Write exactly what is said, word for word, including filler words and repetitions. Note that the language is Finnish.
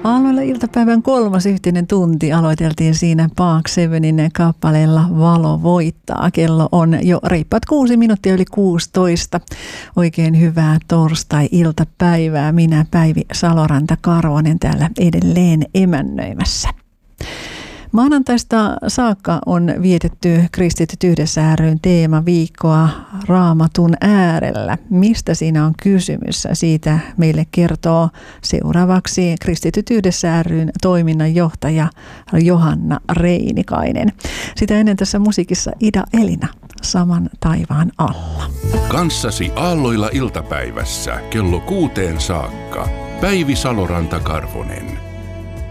Aamulla iltapäivän kolmas yhteinen tunti aloiteltiin siinä Park Sevenin kappaleella Valo voittaa. Kello on jo reippaat kuusi minuuttia yli kuusitoista. Oikein hyvää torstai-iltapäivää. Minä Päivi Saloranta-Karvonen täällä edelleen emännöimässä. Maanantaista saakka on vietetty Kristityt yhdessä ry:n teemaviikkoa Raamatun äärellä. Mistä siinä on kysymys? Siitä meille kertoo seuraavaksi Kristityt yhdessä ry:n toiminnanjohtaja Johanna Reinikainen. Sitä ennen tässä musiikissa Ida Elina, Saman taivaan alla. Kanssasi aalloilla iltapäivässä kello kuuteen saakka. Päivi Saloranta-Karvonen.